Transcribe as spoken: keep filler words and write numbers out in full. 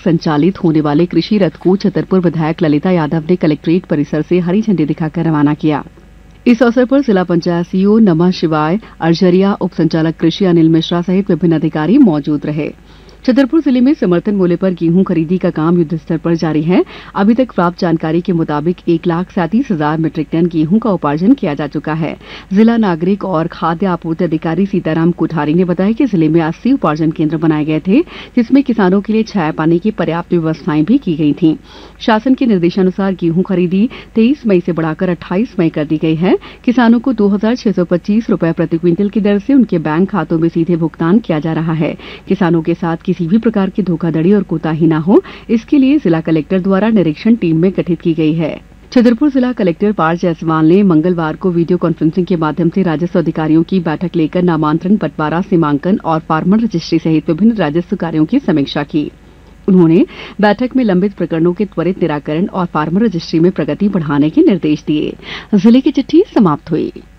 संचालित होने वाले कृषि रथ को छतरपुर विधायक ललिता यादव ने कलेक्ट्रेट परिसर से हरी झंडी दिखाकर रवाना किया। इस अवसर पर जिला पंचायत सीईओ नमः शिवाय अर्जरिया, उप संचालक कृषि अनिल मिश्रा सहित विभिन्न अधिकारी मौजूद रहे। छतरपुर जिले में समर्थन मूल्य पर गेहूं खरीदी का काम युद्ध स्तर पर जारी है। अभी तक प्राप्त जानकारी के मुताबिक एक लाख सैंतीस हजार मीट्रिक टन गेहूं का उपार्जन किया जा चुका है। जिला नागरिक और खाद्य आपूर्ति अधिकारी सीताराम कोठारी ने बताया कि जिले में अस्सी उपार्जन केंद्र बनाए गए थे, जिसमें किसानों के लिए छाया पानी की पर्याप्त व्यवस्थाएं भी की गई थी। शासन के निर्देशानुसार गेहूं खरीदी तेईस मई से बढ़ाकर अट्ठाईस मई कर दी गई है। किसानों को दो हजार छह सौ पच्चीस रूपये प्रति क्विंटल की दर से उनके बैंक खातों में सीधे भुगतान किया जा रहा है। किसानों के साथ किसी भी प्रकार की धोखाधड़ी और कोताही न हो, इसके लिए जिला कलेक्टर द्वारा निरीक्षण टीम में गठित की गई है। छतरपुर जिला कलेक्टर पार जायसवाल ने मंगलवार को वीडियो कॉन्फ्रेंसिंग के माध्यम से राजस्व अधिकारियों की बैठक लेकर नामांतरण, बंटवारा, सीमांकन और फार्मर रजिस्ट्री सहित विभिन्न राजस्व कार्यों की समीक्षा की। उन्होंने बैठक में लंबित प्रकरणों के त्वरित निराकरण और फार्मर रजिस्ट्री में प्रगति बढ़ाने के निर्देश दिए। जिले की चिट्ठी समाप्त हुई।